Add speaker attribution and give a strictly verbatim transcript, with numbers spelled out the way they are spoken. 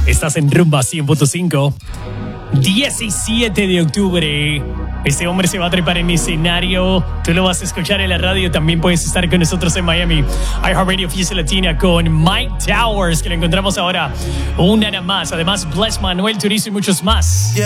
Speaker 1: Estás en Rumba cien punto cinco. diecisiete de octubre. Este hombre se va a trepar en escenario. Tú lo vas a escuchar en la radio. También puedes estar con nosotros en Miami. iHeartRadio Fiesta Latina con Mike Towers, que lo encontramos ahora una nada más. Además, Bless Manuel Turizo y muchos más.